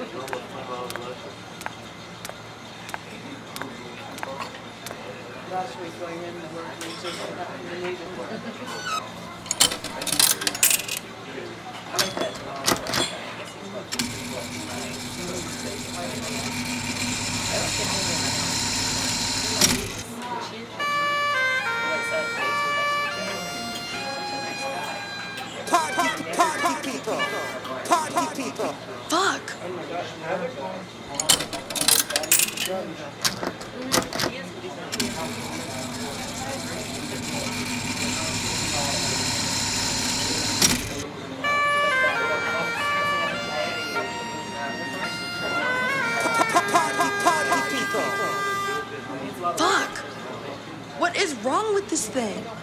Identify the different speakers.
Speaker 1: Last week going in the work, we just got in the meeting.
Speaker 2: I like that. I guess he's about to be what, I don't get him in my house. What's that place with Such a nice guy.
Speaker 3: Party people! Party people! Fuck!
Speaker 1: Oh my gosh, now they're going.
Speaker 2: He is, but he's not in your house.
Speaker 3: Party people! Fuck! What is wrong with this thing?